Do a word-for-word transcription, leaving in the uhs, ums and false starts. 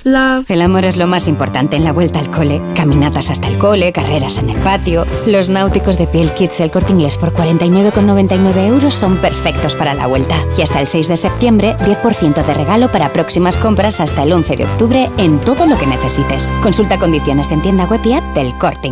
love. El amor es lo más importante en la vuelta al cole. Caminatas hasta el cole, carreras en el patio. Los náuticos de Piel Kids El Corte Inglés por cuarenta y nueve con noventa y nueve euros son perfectos para la vuelta. Y hasta el seis de septiembre, diez por ciento de regalo para próximas compras hasta el once de octubre en todo lo que necesites. Consulta condiciones en tienda web y app del Corte Inglés.